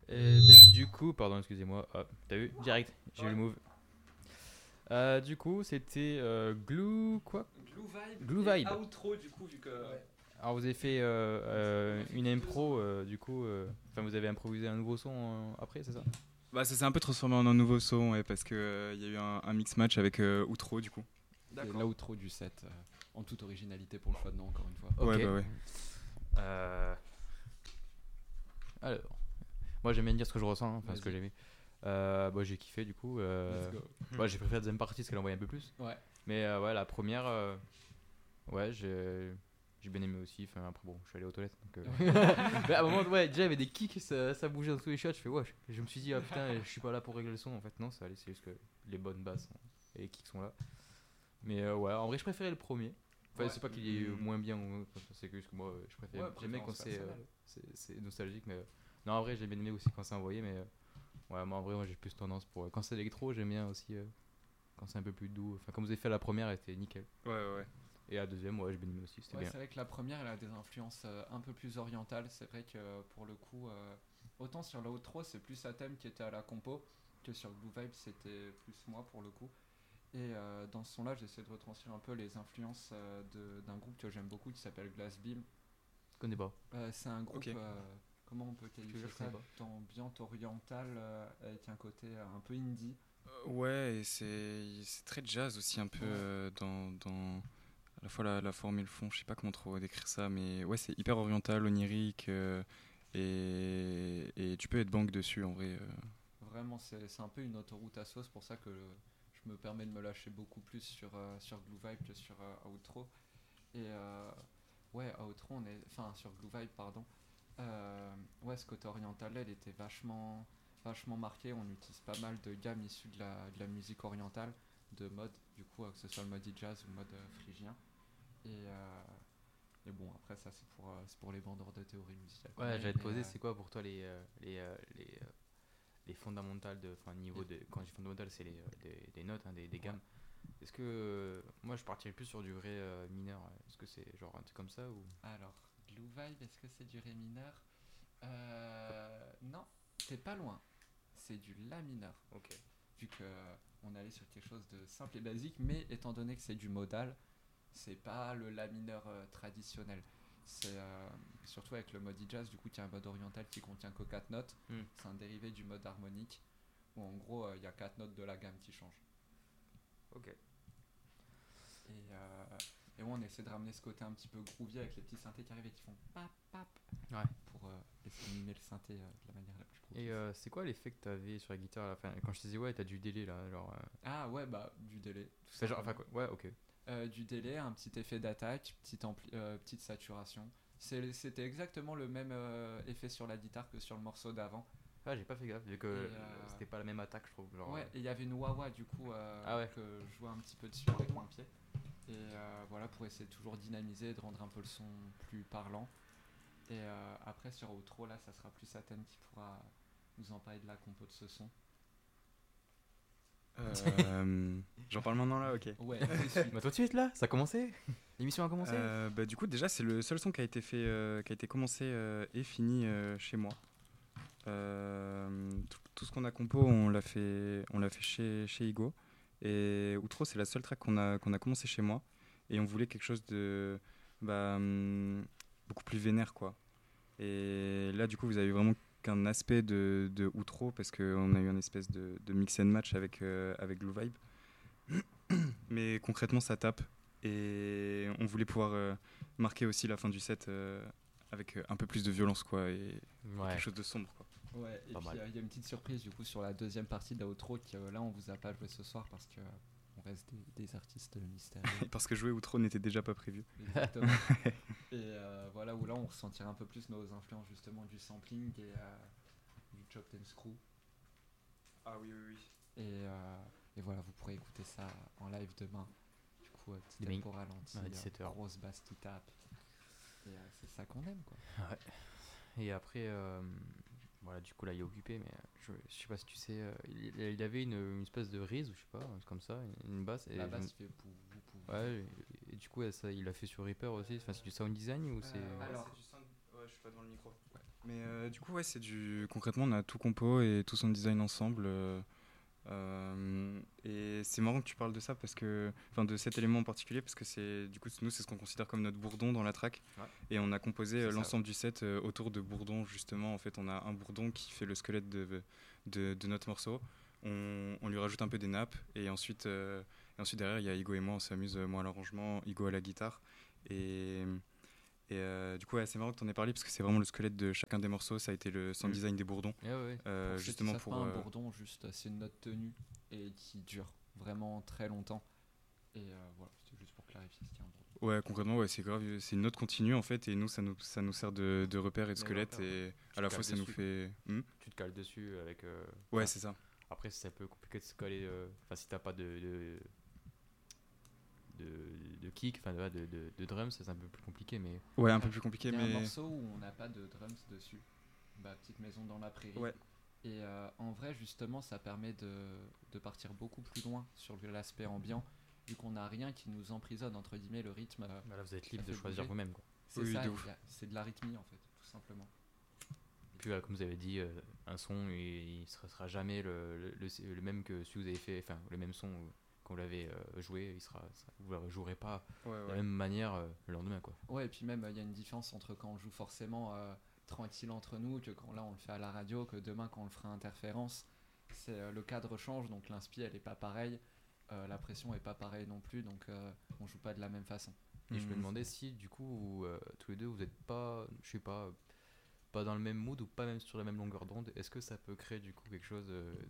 Du coup, pardon, excusez-moi. Hop, t'as vu? Direct, j'ai eu Ouais. le move. Du coup, c'était Glue quoi? Glue Vibe Glue et Vibe. Outro du coup vu que Alors vous avez fait on a fait une que 2 ans. impro, du coup, enfin vous avez improvisé un nouveau son après, c'est ça? Bah, ça s'est un peu transformé en un nouveau son, ouais, parce que il y a eu un mix match avec Outro du coup. C'est l'outro du set, en toute originalité pour le choix de nom encore une fois. Ok. Ouais, bah ouais. Euh, alors, moi j'aime bien dire ce que je ressens, hein, enfin ce que Vas-y. j'ai vu. J'ai kiffé du coup. Let's go. J'ai préféré la deuxième partie parce qu'elle envoyait un peu plus. Ouais. Mais ouais, la première, ouais, j'ai bien aimé aussi. Enfin, après, bon, je suis allé aux toilettes. Donc, mais à un moment, ouais, déjà, il y avait des kicks, ça bougeait dans tous les shots. Je fais, ouais, je me suis dit, ah putain, je suis pas là pour régler le son. En fait, non, ça allait, c'est juste que les bonnes basses et les kicks sont là. Mais ouais, en vrai, je préférais le premier. Enfin, Ouais. c'est pas qu'il est moins bien, c'est que juste que moi, je préfère. Ouais, J'aime bien quand préférence personnelle. c'est nostalgique. Mais non, en vrai, j'ai bien aimé aussi quand c'est envoyé. Mais ouais, moi, en vrai, moi, j'ai plus tendance pour. Quand c'est électro, j'aime bien aussi. Quand c'est un peu plus doux. Enfin, comme vous avez fait la première, elle était nickel. Ouais, ouais, ouais. Et la deuxième, ouais, j'ai bien aimé aussi, c'était Ouais, bien. c'est vrai que la première elle a des influences un peu plus orientales. C'est vrai que pour le coup, autant sur l'outro c'est plus à thème qui était à la compo que sur Blue Vibe c'était plus moi pour le coup. Et dans ce son-là, j'essaie de retranscrire un peu les influences d'un groupe que j'aime beaucoup qui s'appelle Glass Beam. Je connais pas. C'est un groupe, Ok. comment on peut Je qualifier connais ça, pas. d'ambiance orientale avec un côté un peu indie. Ouais, et c'est très jazz aussi un peu dans à la fois la forme et le fond. Je sais pas comment trop décrire ça, mais ouais, c'est hyper oriental, onirique, et tu peux être banque dessus en vrai. Vraiment, c'est un peu une autoroute à sauce, pour ça que je me permets de me lâcher beaucoup plus sur Blue Vibe que sur Outro. Et ouais, Outro, enfin sur Blue Vibe, pardon. Ouais, ce côté oriental là, il était vachement marqué. On utilise pas mal de gammes issues de la musique orientale, de mode, du coup, que ce soit le mode jazz ou le mode phrygien. Et, euh, et bon, après, ça, c'est pour les vendeurs de théorie musicale qu'on Ouais, est. j'allais te Mais poser, c'est quoi pour toi les fondamentales de. Enfin, niveau de. Quand je dis fondamentales, c'est des notes, hein, des ouais. gammes. Est-ce que. Moi, je partirais plus sur du vrai mineur. Est-ce que c'est genre un truc comme ça ou. Alors, Blue Vibe, est-ce que c'est du Ré mineur? Non, t'es pas loin. C'est du La mineur. Ok. Vu que on allait sur quelque chose de simple et basique, mais étant donné que c'est du modal, c'est pas le La mineur traditionnel. C'est surtout avec le mode jazz, du coup, il y a un mode oriental qui contient que 4 notes. Hmm. C'est un dérivé du mode harmonique, où en gros, il y a 4 notes de la gamme qui changent. Ok. Et, euh, et ouais, on essaie de ramener ce côté un petit peu groovy avec les petits synthés qui arrivent et qui font pap pap Ouais. pour essayer de mimer le synthé de la manière la plus Et groovy. c'est quoi l'effet que t'avais sur la guitare à la fin? Quand je te disais, ouais, t'as du délai là. Genre. Ah ouais, bah du délai. Tout C'est genre. Enfin, simplement. quoi. Ouais, ok. Du délai, un petit effet d'attaque, petite saturation. C'était exactement le même effet sur la guitare que sur le morceau d'avant. Ah, j'ai pas fait gaffe, vu que Et c'était pas la même attaque, je trouve. Genre, ouais, et il y avait une wah-wah du coup Ah ouais. que je jouais un petit peu dessus avec mon pied. Et voilà, pour essayer de toujours dynamiser et de rendre un peu le son plus parlant. Et après sur Outro, là, ça sera plus Saten qui pourra nous en parler de la compo de ce son. J'en parle maintenant là, ok. Ouais, tout de suite. Bah, tout de suite là, ça a commencé? L'émission a commencé? Bah, du coup, déjà, c'est le seul son qui a été fait, qui a été commencé et fini chez moi. Tout ce qu'on a compo, on l'a fait chez Igo. Et Outro, c'est la seule track qu'on a commencé chez moi. Et on voulait quelque chose de bah, beaucoup plus vénère, quoi. Et là, du coup, vous avez vraiment qu'un aspect de Outro parce qu'on a eu une espèce de mix and match avec Blue Vibe. Mais concrètement, ça tape. Et on voulait pouvoir marquer aussi la fin du set avec un peu plus de violence, quoi, et Ouais. quelque chose de sombre, quoi. Ouais, et Pas puis mal. il y a une petite surprise du coup sur la deuxième partie de l'outro que là on vous a pas joué ce soir parce que on reste des artistes mystérieux. Parce que jouer Outro n'était déjà pas prévu. Exactement. Et voilà où là on ressentira un peu plus nos influences justement du sampling et du chopped and screw. Ah oui, oui, oui. Et voilà, vous pourrez écouter ça en live demain. Du coup, petit Demain. tempo ralenti, À 17 heures. grosse basse qui tape. Et c'est ça qu'on aime quoi. Et après, voilà, du coup là il est occupé, mais je sais pas si tu sais, il avait une espèce de rise, ou je sais pas, un truc comme ça, une basse. Et La basse fait pou pou. ouais, et du coup ça, il l'a fait sur Reaper aussi. Enfin, c'est du sound design ou c'est. Alors, c'est du sound. Ouais, je suis pas devant le micro. Mais du coup, ouais, concrètement, on a tout compo et tout son design ensemble. Et c'est marrant que tu parles de ça de cet élément en particulier parce que du coup nous c'est ce qu'on considère comme notre bourdon dans la track. Ouais. Et on a composé C'est ça, l'ensemble du set autour de bourdon justement. En fait, on a un bourdon qui fait le squelette de notre morceau. On lui rajoute un peu des nappes et ensuite derrière il y a Igo et moi, on s'amuse, moi à l'arrangement, Igo à la guitare et du coup ouais, c'est marrant que tu en aies parlé parce que c'est vraiment le squelette de chacun des morceaux. Ça a été le sound design des bourdons. Ouais. Justement C'est pour pas un bourdon, juste c'est une note tenue et qui dure vraiment très longtemps. Et voilà, c'était juste pour clarifier ce qu'est un bourdon. Ouais, concrètement, ouais, c'est grave. C'est une note continue en fait, et nous, ça nous sert de repère et de Mais squelette, repère, et Tu à la te fois, cales ça nous dessus. fait. Tu te cales dessus avec. Ouais, enfin, c'est ça. après, c'est un peu compliqué de se caler. Enfin, si t'as pas de kick, enfin de drums, c'est un peu plus compliqué, mais Ouais, un peu plus compliqué, Il y a mais. un morceau où on n'a pas de drums dessus. Petite maison dans la prairie. Ouais. Et en vrai, justement, ça permet de partir beaucoup plus loin sur l'aspect ambiant, vu qu'on n'a rien qui nous emprisonne, entre guillemets, le rythme. bah là, vous êtes libre ça de fait choisir bouger. vous-même, quoi. C'est Oui, ça, de ouf. c'est de la rythmie, en fait, tout simplement. Puis, comme vous avez dit, un son, il sera jamais le même que celui que vous avez fait, enfin, le même son quand vous l'avez joué, vous ne le jouerez pas Ouais, de la ouais. même manière le lendemain, quoi. Ouais, et puis même, il y a une différence entre quand on joue forcément tranquille entre nous, que quand là on le fait à la radio, que demain quand on le fera à interférence, le cadre change, donc l'inspi elle est pas pareille, la pression est pas pareille non plus, donc on joue pas de la même façon. Et je me Mhm. demandais si, du coup, tous les deux, vous n'êtes pas, je sais pas dans le même mood ou pas même sur la même longueur d'onde. Est-ce que ça peut créer, du coup, quelque chose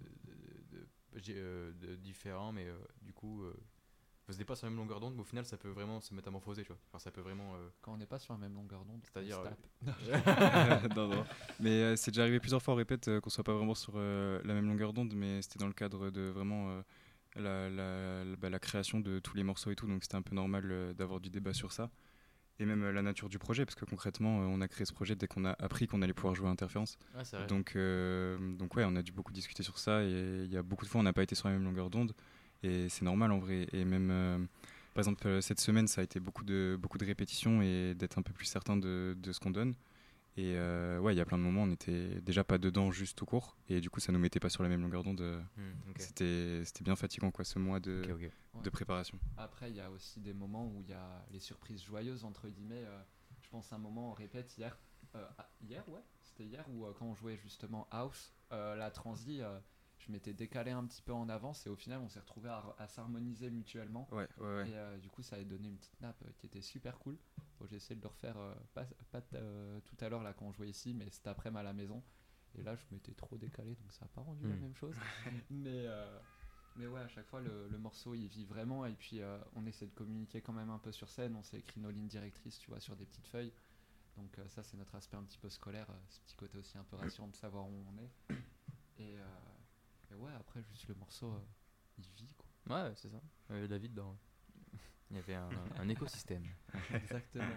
de différent, mais du coup, vous n'êtes pas sur la même longueur d'onde, mais au final, ça peut vraiment se métamorphoser, tu vois. Enfin, ça peut vraiment. Quand on n'est pas sur la même longueur d'onde, C'est-à-dire, on se tape. Non, non. Mais c'est déjà arrivé plusieurs fois, on répète, qu'on soit pas vraiment sur la même longueur d'onde, mais c'était dans le cadre de vraiment la création de tous les morceaux et tout, donc c'était un peu normal d'avoir du débat sur ça. Et même la nature du projet, parce que concrètement, on a créé ce projet dès qu'on a appris qu'on allait pouvoir jouer à Interférence. Ouais, c'est vrai. Donc ouais, on a dû beaucoup discuter sur ça, et il y a beaucoup de fois on n'a pas été sur la même longueur d'onde, et c'est normal en vrai. Et même, par exemple, cette semaine, ça a été beaucoup de répétitions et d'être un peu plus certain de ce qu'on donne. Et ouais, il y a plein de moments, on n'était déjà pas dedans juste tout court, et du coup, ça nous mettait pas sur la même longueur d'onde. Ok. C'était bien fatigant, quoi, ce mois Ok. de préparation. Après, il y a aussi des moments où il y a les surprises joyeuses, entre guillemets. Je pense à un moment, on répète hier. Hier, ouais, c'était hier où quand on jouait justement House, la transi, je m'étais décalé un petit peu en avance et au final, on s'est retrouvé à s'harmoniser mutuellement. Ouais. Et du coup, ça a donné une petite nappe qui était super cool. Bon, j'ai essayé de le refaire tout à l'heure là quand on jouait ici, mais cet après-midi à la maison. Et là, je m'étais trop décalé, donc ça n'a pas rendu la même chose. Mais ouais, à chaque fois, le morceau, il vit vraiment. Et puis, on essaie de communiquer quand même un peu sur scène. On s'est écrit nos lignes directrices, tu vois, sur des petites feuilles. Donc ça, c'est notre aspect un petit peu scolaire. Ce petit côté aussi un peu rassurant de savoir où on est. Et ouais, après, juste le morceau, il vit, quoi. Ouais, c'est ça. David, il y avait un écosystème. Exactement.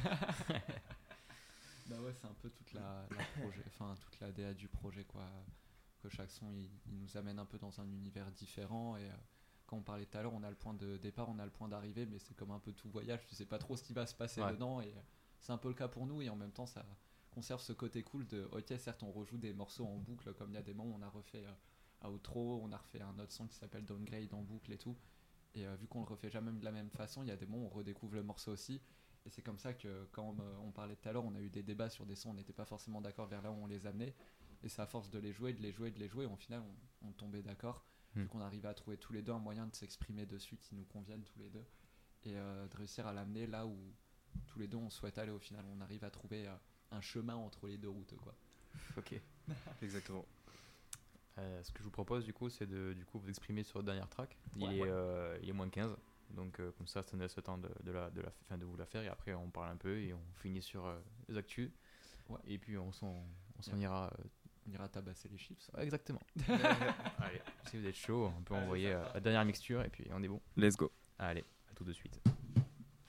Bah ouais, c'est un peu toute toute la DA du projet, quoi. Que chaque son, il nous amène un peu dans un univers différent. Et quand on parlait tout à l'heure, on a le point de départ, on a le point d'arrivée, mais c'est comme un peu tout voyage. Tu sais pas trop ce qui va se passer Ouais. dedans. Et c'est un peu le cas pour nous. Et en même temps, ça conserve ce côté cool de, ok, certes, on rejoue des morceaux en boucle, comme il y a des moments où on a refait Outro, on a refait un autre son qui s'appelle Downgrade en boucle et tout. Et vu qu'on le refait jamais de la même façon, il y a des moments où on redécouvre le morceau aussi. Et c'est comme ça que quand on parlait tout à l'heure, on a eu des débats sur des sons, on n'était pas forcément d'accord vers là où on les amenait. Et c'est à force de les jouer, au final on tombait d'accord. Vu qu'on arrivait à trouver tous les deux un moyen de s'exprimer dessus qui nous convienne tous les deux. Et de réussir à l'amener là où tous les deux on souhaite aller au final. On arrive à trouver un chemin entre les deux routes, quoi. Ok. Exactement. Ce que je vous propose, du coup, c'est de vous exprimer sur le dernier track. Il est moins 15. Donc comme ça nous laisse le temps de vous la faire, et après on parle un peu et on finit sur les actus. Ouais. Et puis on s'en ira. On ira tabasser les chips. Ouais, exactement. Allez, si vous êtes chaud, on peut envoyer la dernière mixture et puis on est bon. Let's go. Allez, à tout de suite.